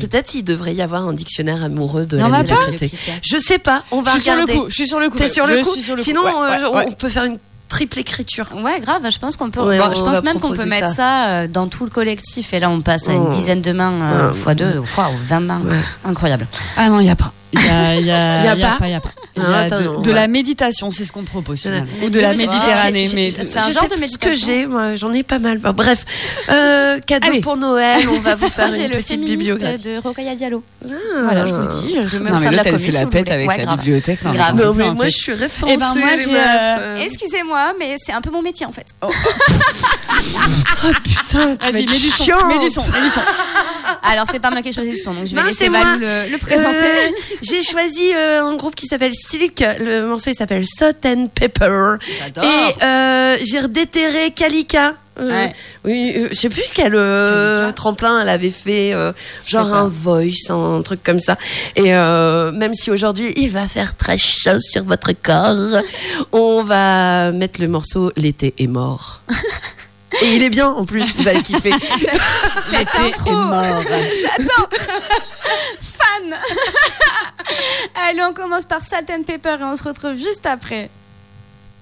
peut-être il devrait y avoir un dictionnaire amoureux de la pas médiocrité. Je sais pas, on va regarder. Je suis sur le coup. T'es sur le coup. Sinon, Ouais. on peut faire une triple écriture. Ouais, grave, je pense qu'on peut. Ouais, je on pense va même qu'on peut proposer mettre ça dans tout le collectif. Et là, on passe à une dizaine de mains x 2, ou 20 mains. Ouais. Incroyable. Ah non, il n'y a pas. Il y a pas. Il y a Attends, de la méditation, c'est ce qu'on propose. De la- Ou de la Mais Méditerranée. C'est un je genre sais de plus méditation. ce que j'ai, moi, j'en ai pas mal. Bon, bref, cadeau Allez. pour Noël, on va vous faire J'ai une le petite féministe bibliographie. de Rokhaya Diallo. Ah. Voilà, je vous le dis. Je le mets au Non, sein mais de la l'autre, elle commune. se si la vous pète voulez. avec Ouais, sa grave. bibliothèque. Grave. Non, mais en moi, fait. je suis référencée. Eh ben, moi, les j'ai, meufs. Excusez-moi, mais c'est un peu mon métier en fait. Oh putain, tu vas Vas-y, être mets du son. chiante. Mets du son. Alors, c'est pas moi qui ai choisi le son, donc je vais Non, laisser c'est moi. Valou le présenter. J'ai choisi un groupe qui s'appelle Silk. Le morceau il s'appelle Salt and Pepper. J'adore. Et j'ai redéterré Kalika. Ouais. Oui, je sais plus quel tremplin elle avait fait, genre sais pas. un voice, un truc comme ça. Et même si aujourd'hui il va faire très chaud sur votre corps, on va mettre le morceau L'été est mort. Et il est bien en plus, vous allez kiffer. Cette intro. J'attends. Fan. Allez, on commence par Salt and Pepper et on se retrouve juste après.